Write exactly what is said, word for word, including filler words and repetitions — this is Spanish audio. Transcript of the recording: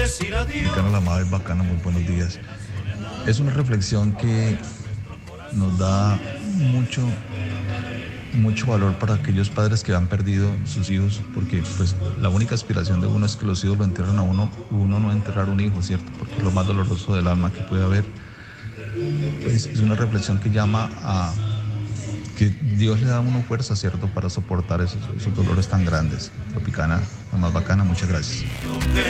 Bacana la madre, bacana, muy buenos días. Es una reflexión que nos da mucho, mucho valor para aquellos padres que han perdido sus hijos, porque pues la única aspiración de uno es que los hijos lo entierren a uno, uno no enterrar un hijo, ¿cierto? Porque es lo más doloroso del alma que puede haber. Pues es una reflexión que llama a que Dios le da a uno fuerza, ¿cierto?, para soportar esos, esos dolores tan grandes. Tropicana, la más bacana, muchas gracias.